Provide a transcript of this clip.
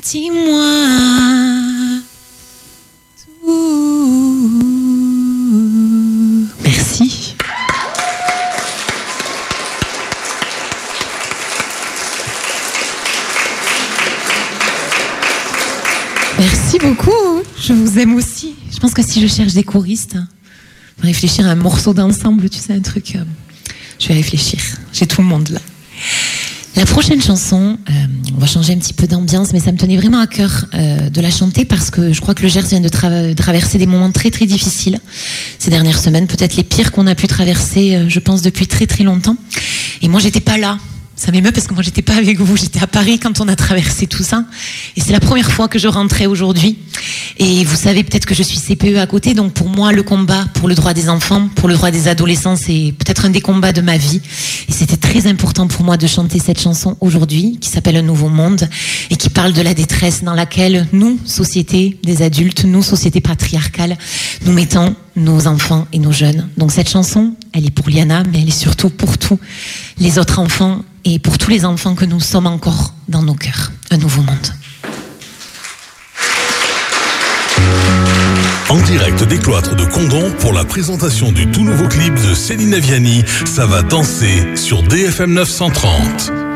Dis-moi tout. Merci. Merci beaucoup. Je vous aime aussi. Je pense que si je cherche des choristes, pour réfléchir à un morceau d'ensemble, tu sais, un truc, je vais réfléchir. J'ai tout le monde là. La prochaine chanson, on va changer un petit peu d'ambiance, mais ça me tenait vraiment à cœur de la chanter parce que je crois que le Gers vient de traverser des moments très très difficiles ces dernières semaines, peut-être les pires qu'on a pu traverser, je pense, depuis très très longtemps. Et moi, j'étais pas là. Ça m'émeut parce que moi, j'étais pas avec vous. J'étais à Paris quand on a traversé tout ça. Et c'est la première fois que je rentrais aujourd'hui. Et vous savez peut-être que je suis CPE à côté. Donc pour moi, le combat pour le droit des enfants, pour le droit des adolescents, c'est peut-être un des combats de ma vie. Et c'était très important pour moi de chanter cette chanson aujourd'hui, qui s'appelle Un nouveau monde, et qui parle de la détresse dans laquelle nous, société des adultes, nous, société patriarcale, nous mettons nos enfants et nos jeunes. Donc cette chanson, elle est pour Liana, mais elle est surtout pour tous les autres enfants et pour tous les enfants que nous sommes encore dans nos cœurs. Un nouveau monde. En direct des cloîtres de Condom pour la présentation du tout nouveau clip de Céline Aviani, Ça va danser sur DFM 930.